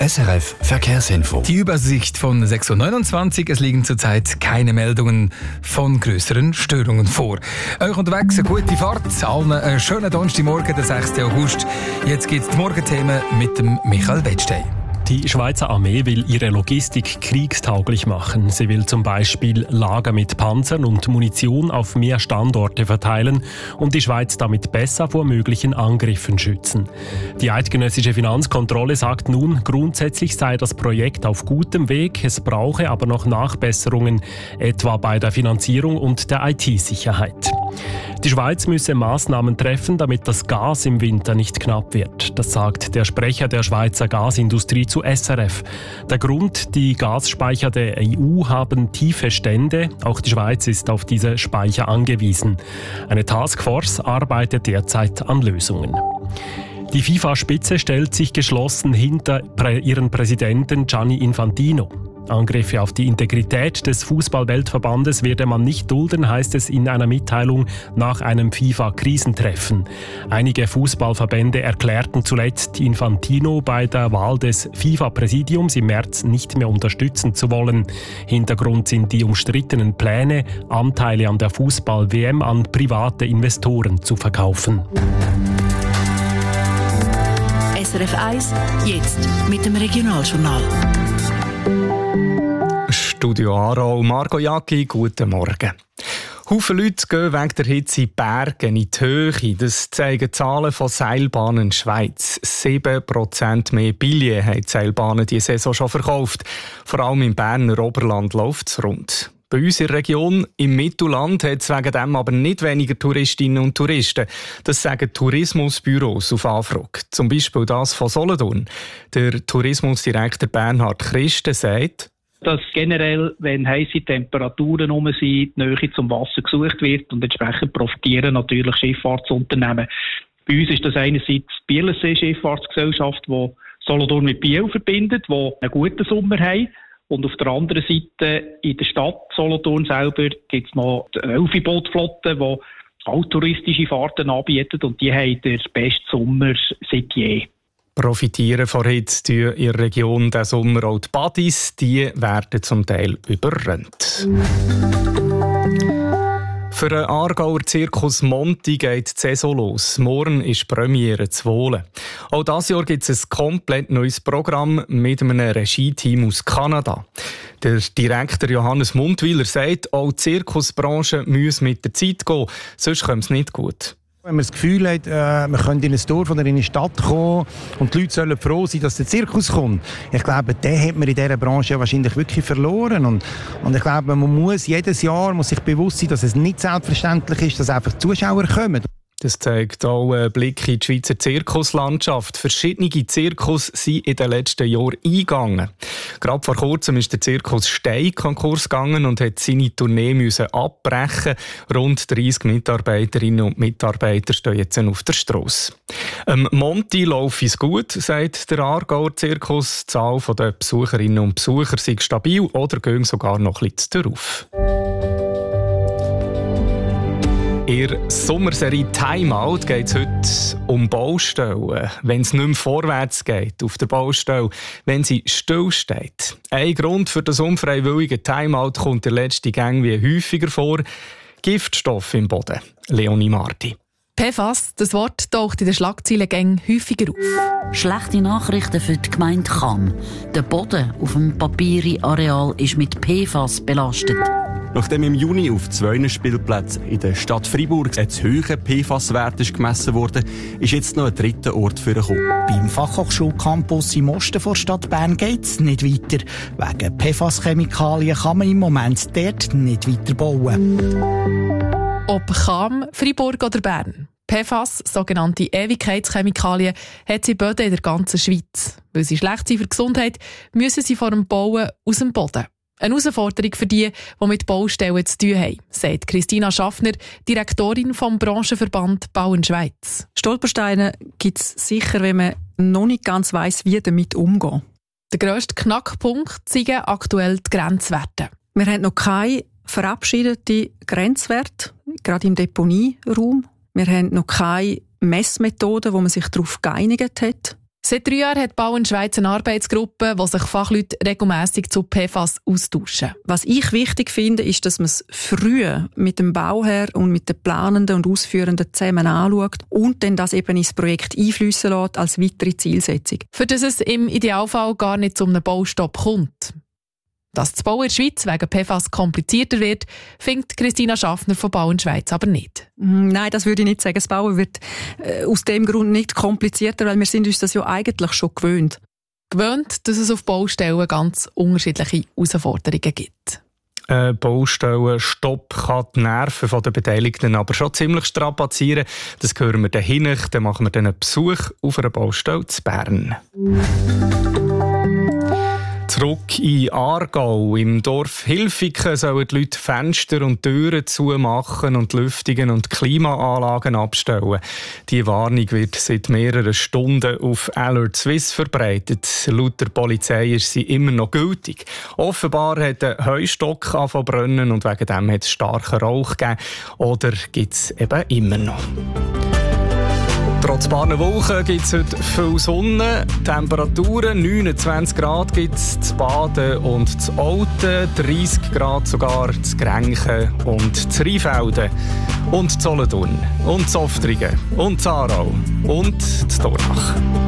SRF Verkehrsinfo. Die Übersicht von 6.29 Uhr. Es liegen zurzeit keine Meldungen von grösseren Störungen vor. Euch unterwegs eine gute Fahrt. Allen einen schönen Donnerstagmorgen, der 6. August. Jetzt gibt es die Morgenthemen mit dem Michael Wettstein. Die Schweizer Armee will ihre Logistik kriegstauglich machen. Sie will zum Beispiel Lager mit Panzern und Munition auf mehr Standorte verteilen und die Schweiz damit besser vor möglichen Angriffen schützen. Die eidgenössische Finanzkontrolle sagt nun, grundsätzlich sei das Projekt auf gutem Weg, es brauche aber noch Nachbesserungen, etwa bei der Finanzierung und der IT-Sicherheit. Die Schweiz müsse Maßnahmen treffen, damit das Gas im Winter nicht knapp wird. Das sagt der Sprecher der Schweizer Gasindustrie zu SRF. Der Grund, die Gasspeicher der EU haben tiefe Stände. Auch die Schweiz ist auf diese Speicher angewiesen. Eine Taskforce arbeitet derzeit an Lösungen. Die FIFA-Spitze stellt sich geschlossen hinter ihren Präsidenten Gianni Infantino. Angriffe auf die Integrität des Fußball-Weltverbandes werde man nicht dulden, heißt es in einer Mitteilung nach einem FIFA-Krisentreffen. Einige Fußballverbände erklärten zuletzt, Infantino bei der Wahl des FIFA-Präsidiums im März nicht mehr unterstützen zu wollen. Hintergrund sind die umstrittenen Pläne, Anteile an der Fußball-WM an private Investoren zu verkaufen. SRF 1, jetzt mit dem Regionaljournal. Studio Aarau, Marco Jacki, guten Morgen. Haufen Leute gehen wegen der Hitze in die Berge, in die Höhe. Das zeigen Zahlen von Seilbahnen Schweiz. 7% mehr Billets haben die Seilbahnen diese Saison schon verkauft. Vor allem im Berner Oberland läuft es rund. Bei uns in der Region, im Mittelland, hat es wegen dem aber nicht weniger Touristinnen und Touristen. Das sagen Tourismusbüros auf Anfrage. Zum Beispiel das von Solothurn. Der Tourismusdirektor Bernhard Christen sagt, dass generell, wenn heisse Temperaturen rum sind, die Nähe zum Wasser gesucht wird und entsprechend profitieren natürlich Schifffahrtsunternehmen. Bei uns ist das einerseits die Bielersee Schifffahrtsgesellschaft, die Solothurn mit Biel verbindet, die einen guten Sommer haben. Und auf der anderen Seite in der Stadt Solothurn selber gibt es noch die Elfi-Bootflotte, die auch touristische Fahrten anbietet und die haben den besten Sommer seit je. Profitieren von Hitze in der Region diesen Sommer auch die Badis, die werden zum Teil überrannt. Für den Aargauer Zirkus Monti geht die Saison los. Morgen ist Premiere zu Wohlen. Auch dieses Jahr gibt es ein komplett neues Programm mit einem Regie-Team aus Kanada. Der Direktor Johannes Mundwiler sagt, auch die Zirkusbranche muss mit der Zeit gehen, sonst kommt es nicht gut. Wenn man das Gefühl hat, man könnte in ein Dorf oder in eine Stadt kommen und die Leute sollen froh sein, dass der Zirkus kommt. Ich glaube, den hat man in dieser Branche ja wahrscheinlich wirklich verloren. Und ich glaube, man muss jedes Jahr sich bewusst sein, dass es nicht selbstverständlich ist, dass einfach Zuschauer kommen. Das zeigt auch ein Blick in die Schweizer Zirkuslandschaft. Verschiedene Zirkus sind in den letzten Jahren eingegangen. Gerade vor kurzem ist der Zirkus Stein Konkurs gegangen und hat seine Tournee müssen abbrechen. Rund 30 Mitarbeiterinnen und Mitarbeiter stehen jetzt auf der Strasse. Monti laufe es gut, sagt der Aargauer Zirkus. Die Zahl der Besucherinnen und Besucher sei stabil oder gehen sogar noch ein bisschen darauf. In der Sommerserie Timeout geht es heute um Baustellen. Wenn es nicht mehr vorwärts geht auf der Baustelle, wenn sie still steht. Ein Grund für das unfreiwillige Timeout kommt der letzte Gang wie häufiger vor. Giftstoff im Boden. Leonie Marti. PFAS, das Wort taucht in den Schlagzeilengängen häufiger auf. Schlechte Nachrichten für die Gemeinde Cham. Der Boden auf dem Papiri-Areal ist mit PFAS belastet. Nachdem im Juni auf 2 Spielplätzen in der Stadt Freiburg ein zu hoher PFAS-Wert gemessen wurde, ist jetzt noch ein dritter Ort vorgekommen. Beim Fachhochschulcampus im Osten der Stadt Bern geht es nicht weiter. Wegen PFAS-Chemikalien kann man im Moment dort nicht weiter bauen. Ob Cham, Freiburg oder Bern. PFAS, sogenannte Ewigkeitschemikalien, hat sie Böden in der ganzen Schweiz. Weil sie schlecht sind für die Gesundheit, müssen sie vor dem Bauen aus dem Boden. Eine Herausforderung für die mit Baustellen zu tun haben, sagt Christina Schaffner, Direktorin vom Branchenverband Bauen Schweiz. Stolpersteine gibt es sicher, wenn man noch nicht ganz weiss, wie damit umgehen. Der grösste Knackpunkt sind aktuell die Grenzwerte. Wir haben noch keine verabschiedeten Grenzwerte, gerade im Deponieraum. Wir haben noch keine Messmethoden, wo man sich darauf geeinigt hat. Seit 3 Jahren hat Bau in Schweiz eine Arbeitsgruppe, wo sich Fachleute regelmässig zu PFAS austauschen. Was ich wichtig finde, ist, dass man es früh mit dem Bauherr und mit den Planenden und Ausführenden zusammen anschaut und dann das eben ins Projekt einfliessen lässt als weitere Zielsetzung. Für das es im Idealfall gar nicht zu einem Baustopp kommt. Dass das Bauen in der Schweiz wegen PFAS komplizierter wird, findet Christina Schaffner von Bau in Schweiz aber nicht. Nein, das würde ich nicht sagen. Das Bauen wird aus dem Grund nicht komplizierter, weil wir sind uns das ja eigentlich schon gewöhnt. Gewöhnt, dass es auf Baustellen ganz unterschiedliche Herausforderungen gibt. Baustellenstopp kann die Nerven der Beteiligten aber schon ziemlich strapazieren. Das hören wir dahin. Dann machen wir einen Besuch auf einer Baustelle in Bern. Zurück in Aargau. Im Dorf Hilfiken sollen die Leute Fenster und Türen zumachen und Lüftungen und Klimaanlagen abstellen. Die Warnung wird seit mehreren Stunden auf Alert Swiss verbreitet. Laut der Polizei ist sie immer noch gültig. Offenbar hat ein Heustock angefangen zu brennen und wegen dem hat es starken Rauch gegeben. Oder gibt es eben immer noch. Trotz paar Wochen gibt es heute viel Sonne, Temperaturen 29 Grad gibt es zu Baden und zu Olten, 30 Grad sogar zu Grenchen und zu Rheinfelden und zu Solothurn und zu Oftringen und zu Aarau und zu Dornach.